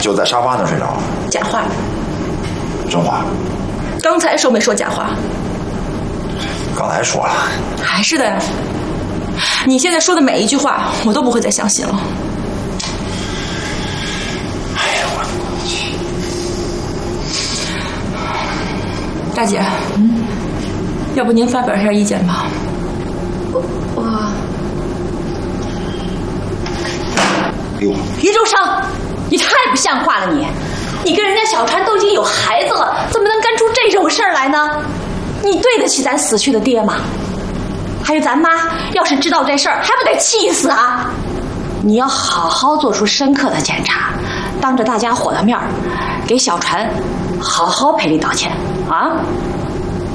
就在沙发那睡着了。 假话。 真话。 刚才说没说假话？ 刚才说了。 还是的呀。你现在说的每一句话，我都不会再相信了。 哎呀，我大姐，要不您发表一下意见吧？ 哟， 于中生，你太不像话了你！你跟人家小川都已经有孩子了，怎么能干出这种事儿来呢？你对得起咱死去的爹吗？还有咱妈，要是知道这事儿，还不得气死啊！你要好好做出深刻的检查，当着大家伙的面儿，给小川好好赔礼道歉啊！